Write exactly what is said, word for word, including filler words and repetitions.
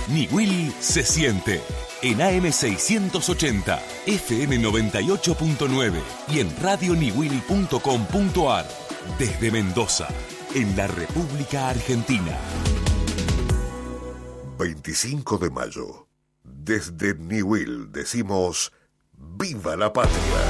Niwil se siente. En A M seiscientos ochenta, F M noventa y ocho punto nueve y en radio niwil punto com punto ar. Desde Mendoza, en la República Argentina. veinticinco de mayo. Desde Niwil decimos: ¡Viva la patria!